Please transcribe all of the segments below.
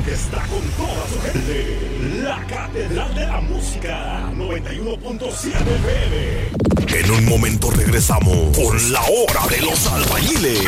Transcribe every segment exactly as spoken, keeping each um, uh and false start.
que está con toda su gente. La Catedral de la Música, noventa y uno punto siete F M. En un momento regresamos con la hora de los albañiles.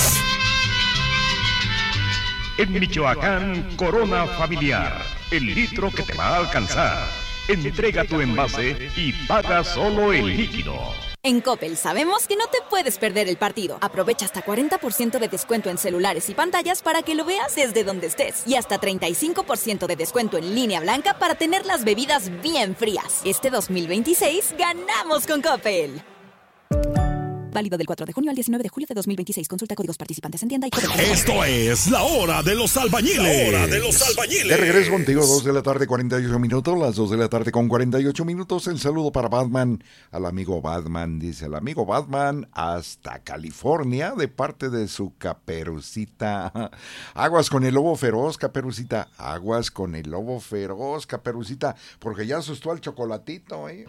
En Michoacán, Corona Familiar, el litro que te va a alcanzar. Entrega tu envase y paga solo el líquido. En Coppel sabemos que no te puedes perder el partido. Aprovecha hasta cuarenta por ciento de descuento en celulares y pantallas para que lo veas desde donde estés. Y hasta treinta y cinco por ciento de descuento en línea blanca para tener las bebidas bien frías. Este dos mil veintiséis ganamos con Coppel. Válido del cuatro de junio al diecinueve de julio de dos mil veintiséis. Consulta códigos participantes en tienda y Coppel. Esto es la hora de los albañiles. La hora de los albañiles. De regreso contigo, dos de la tarde, cuarenta y ocho minutos. Las dos de la tarde con cuarenta y ocho minutos. El saludo para Batman, al amigo Batman. Dice el amigo Batman hasta California de parte de su Caperucita. Aguas con el lobo feroz, Caperucita. Aguas con el lobo feroz, Caperucita. Porque ya asustó al chocolatito, ¿eh?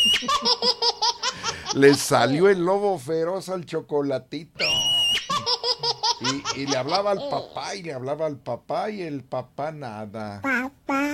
Le salió el lobo feroz al chocolatito. Y, y le hablaba al papá, y le hablaba al papá, y el papá nada. Papá.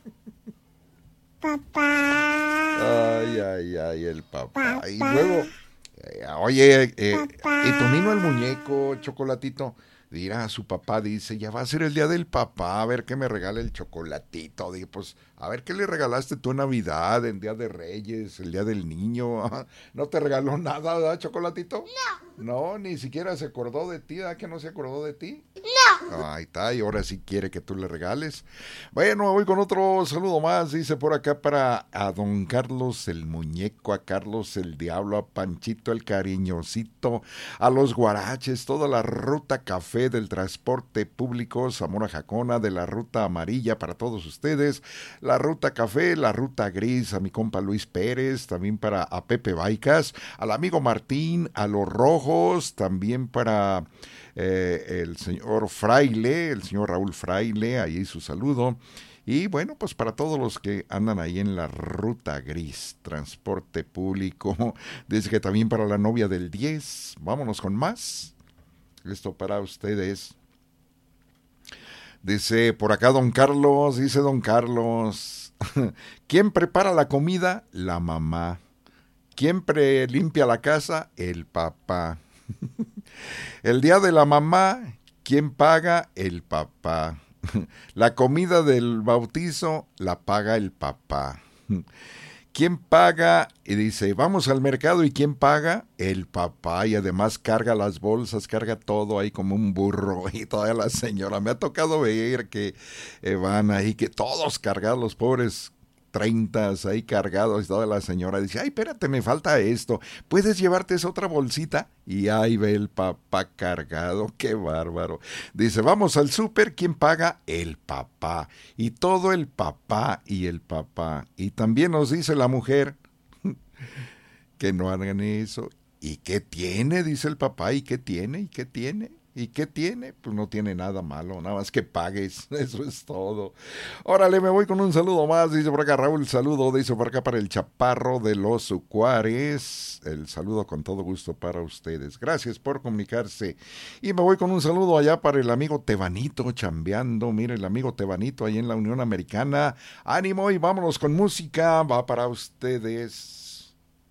Papá. Ay, ay, ay, el papá. papá. Y luego, eh, oye, eh, y Tonino el muñeco, chocolatito, dirá a su papá, dice, ya va a ser el día del papá, a ver qué me regala el chocolatito. Digo, pues, a ver qué le regalaste tú en Navidad, en Día de Reyes, el Día del Niño. ¿No te regaló nada, verdad, chocolatito? No. No, ni siquiera se acordó de ti, ¿verdad que no se acordó de ti? No. Ahí está, y ahora sí quiere que tú le regales. Bueno, voy con otro saludo más, dice por acá para a don Carlos el muñeco, a Carlos el diablo, a Panchito el cariñosito, a los guaraches, toda la ruta café del transporte público Zamora Jacona, de la ruta amarilla para todos ustedes, la ruta café, la ruta gris, a mi compa Luis Pérez, también para a Pepe Baicas, al amigo Martín, a los rojos, también para eh, el señor Fraile, el señor Raúl Fraile, ahí su saludo. Y bueno, pues para todos los que andan ahí en la ruta gris, transporte público, dice que también para la novia del diez, vámonos con más. Esto para ustedes. Dice por acá don Carlos, dice don Carlos, ¿quién prepara la comida? La mamá. ¿Quién pre limpia la casa? El papá. El día de la mamá, ¿quién paga? El papá. La comida del bautizo la paga el papá. ¿Quién paga? Y dice, vamos al mercado, ¿y quién paga? El papá, y además carga las bolsas, carga todo ahí como un burro, y toda la señora. Me ha tocado ver que eh, van ahí, que todos cargados, los pobres treintas ahí cargados, y toda la señora dice, ay, espérate, me falta esto, ¿puedes llevarte esa otra bolsita? Y ahí ve el papá cargado, qué bárbaro. Dice, vamos al súper, ¿quién paga? El papá, y todo el papá y el papá. Y también nos dice la mujer que no hagan eso. ¿Y qué tiene? Dice el papá, ¿y qué tiene? ¿Y qué tiene? ¿Y qué tiene? Pues no tiene nada malo, nada más que pagues, eso es todo. Órale, me voy con un saludo más, dice por acá Raúl, saludo, dice por acá para el Chaparro de los Ucuares, el saludo con todo gusto para ustedes, gracias por comunicarse. Y me voy con un saludo allá para el amigo Tebanito, chambeando, mire el amigo Tebanito ahí en la Unión Americana, ánimo y vámonos con música, va para ustedes.